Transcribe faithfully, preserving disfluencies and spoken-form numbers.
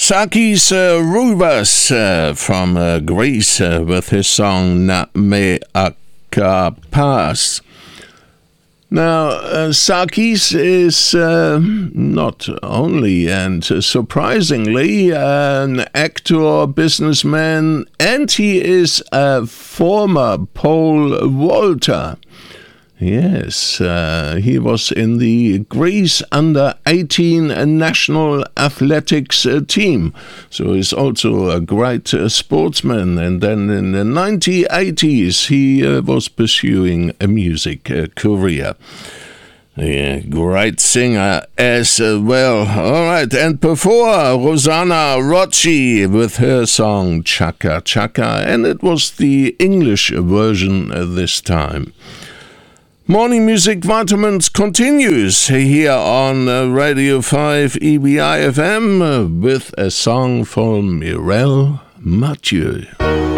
Sakis uh, Rubas uh, from uh, Greece uh, with his song Na Me Akapas. Now, uh, Sakis is uh, not only and uh, surprisingly an actor, businessman, and he is a former pole vaulter. Yes, uh, he was in the Greece under eighteen national athletics uh, team, so he's also a great uh, sportsman. And then in the nineteen eighties, he uh, was pursuing a music uh, career. Yeah, great singer as uh, well. All right, and before, Rosanna Rocci with her song Chaka Chaka, and it was the English version uh, this time. Morning Music Vitamins continues here on uh, Radio five E B I F M uh, with a song from Mireille Mathieu.